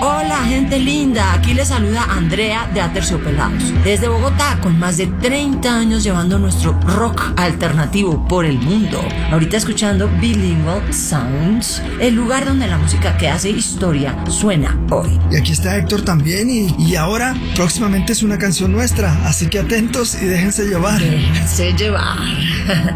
Hola, gente linda. Aquí les saluda Andrea de Aterciopelados. Desde Bogotá, con más de 30 años llevando nuestro rock alternativo por el mundo. Ahorita escuchando Bilingual Sounds, el lugar donde la música que hace historia suena hoy. Y aquí está Héctor también. Y ahora, próximamente es una canción nuestra. Así que atentos y déjense llevar. Déjense llevar.